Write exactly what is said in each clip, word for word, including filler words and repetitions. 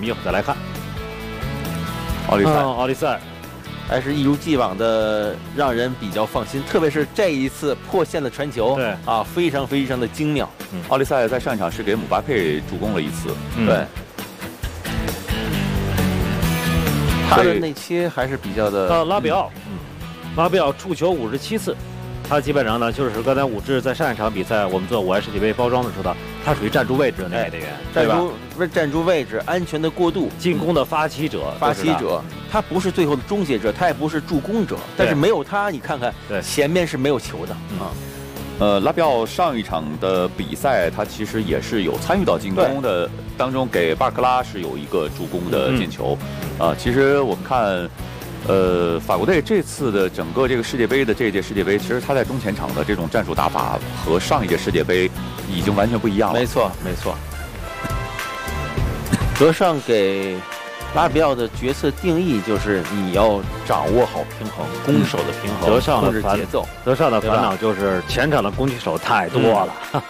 们一会儿再来看。 奥利赛， 嗯、奥利赛。 还是一如既往的让人比较放心，特别是这一次破线的传球， 对啊，非常非常的精妙。 嗯，奥利赛在上一场是给姆巴佩助攻了一次， 嗯、 对，他的那切还是比较的。 到拉比奥，嗯，拉比奥触球五十七次，他基本上呢就是刚才武志在上一场比赛我们做五爱世界杯包装的说到，他属于站住位置的那个队员， 站住不是站住位置，安全的过渡， 进攻的发起者， 发起者。 他不是最后的终结者，他也不是助攻者，但是没有他，你看看，前面是没有球的啊。 呃，拉比奥上一场的比赛，他其实也是有参与到进攻的当中，给巴尔克拉是有一个助攻的进球。啊、嗯呃，其实我们看，呃，法国队这次的整个这个世界杯的这一届世界杯，其实他在中前场的这种战术打法和上一届世界杯已经完全不一样了。 没错，没错。德尚给 拉比奥的角色定义就是你要掌握好平衡，攻守的平衡， 德尚控制节奏。 德尚的烦恼就是前场的攻击手太多了。嗯、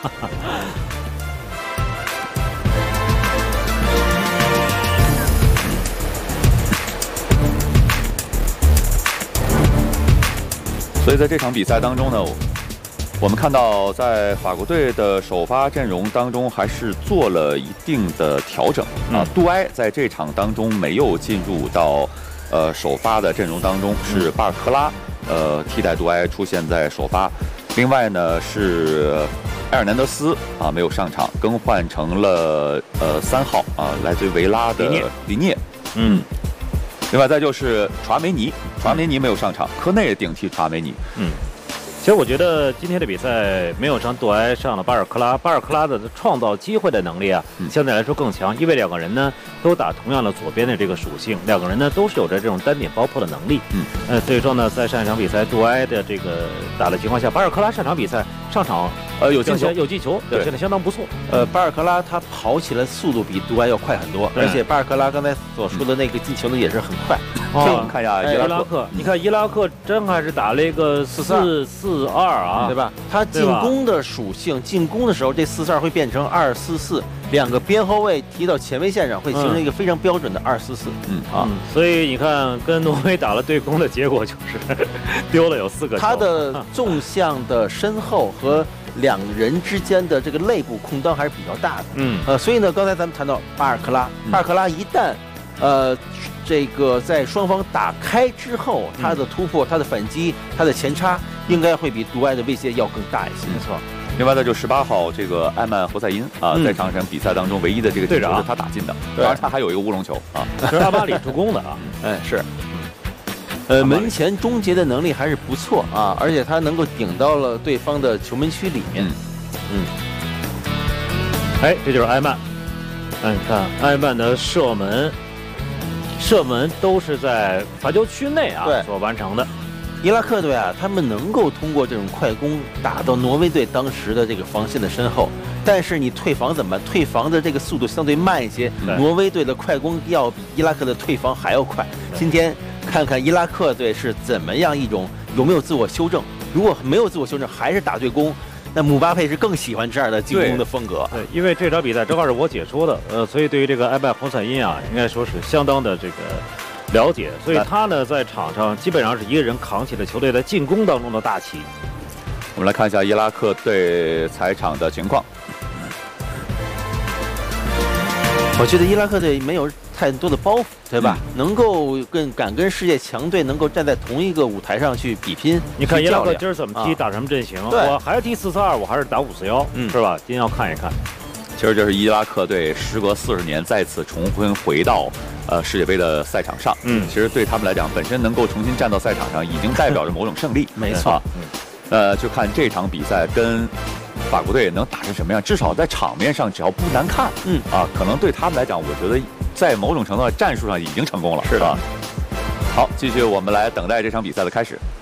所以在这场比赛当中呢，我们看到在法国队的首发阵容当中还是做了一定的调整啊。杜埃在这场当中没有进入到呃首发的阵容当中，是巴尔克拉呃替代杜埃出现在首发。另外呢是埃尔南德斯啊没有上场，更换成了呃三号啊来自于维拉的里涅。嗯。 另外再就是查梅尼，查梅尼没有上场，科内顶替查梅尼。 嗯。 其实我觉得今天的比赛没有上杜埃，上了巴尔克拉。巴尔克拉的创造机会的能力啊，相对来说更强，因为两个人呢都打同样的左边的这个属性，两个人呢都是有着这种单点爆破的能力。嗯，呃，所以说呢，在上一场比赛杜埃的这个打的情况下，巴尔克拉上场比赛上场呃有进球， 有进球，表现的相当不错。 呃，巴尔克拉他跑起来速度比杜埃要快很多，而且巴尔克拉刚才所说的那个进球呢也是很快。 哦，我们看一下伊拉克，你看伊拉克真还是打了一个四四二啊， 对吧？他进攻的属性，进攻的时候这四四二会变成二四四，两个边后卫提到前卫线上，会形成一个非常标准的二四四。嗯啊， 所以你看跟挪威打了对攻的结果就是丢了有四个球。 他的纵向的身后和两人之间的这个肋部空当还是比较大的。嗯呃，所以呢，刚才咱们谈到巴尔克拉，巴尔克拉一旦呃。 这个在双方打开之后，他的突破、他的反击、他的前插，应该会比杜埃的威胁要更大一些。 没错。 另外呢，就十八号这个埃曼·侯赛因啊，在场上比赛当中唯一的这个进球是他打进的，当然他还有一个乌龙球啊， 是阿巴里助攻的啊。 哎，是。呃，门前终结的能力还是不错啊，而且他能够顶到了对方的球门区里面。嗯。 哎，这就是埃曼。哎，你看埃曼的射门。 射门都是在罚球区内啊所完成的。 伊拉克队啊，他们能够通过这种快攻打到挪威队当时的这个防线的身后，但是你退防怎么办？退防的这个速度相对慢一些，挪威队的快攻要比伊拉克的退防还要快。今天看看伊拉克队是怎么样一种有没有自我修正，如果没有自我修正，还是打对攻。 那姆巴佩是更喜欢这样的进攻的风格， 对，因为这场比赛正好是我解说的，呃，所以对于这个埃曼·侯赛因啊，应该说是相当的这个了解，所以他呢在场上基本上是一个人扛起了球队在进攻当中的大旗。 我们来看一下伊拉克队采场的情况。 我觉得伊拉克队没有太多的包袱，对吧？嗯、能够跟敢跟世界强队能够站在同一个舞台上去比拼。 你看伊拉克今儿怎么踢，啊、打什么阵型？我还是踢四四二，我还是打五四幺，是吧？今天要看一看。 其实这是伊拉克队时隔四十年再次重婚回到呃世界杯的赛场上。嗯，其实对他们来讲，本身能够重新站到赛场上，已经代表着某种胜利。 没错。啊、 嗯，呃，就看这场比赛跟 法国队能打成什么样？至少在场面上，只要不难看，嗯啊，可能对他们来讲，我觉得在某种程度上战术上已经成功了， 是的。 好，继续我们来等待这场比赛的开始。